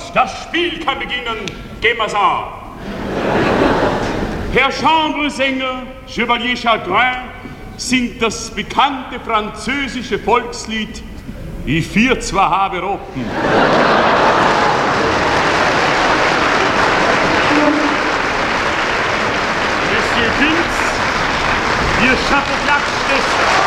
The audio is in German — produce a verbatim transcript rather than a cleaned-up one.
das Spiel kann beginnen. Gehen wir's an. Herr Chambresänger, Chevalier Chagrin, singt das bekannte französische Volkslied Ich vier zwar habe Rotten. Monsieur Vince, Ihr Chapeau-Klatsch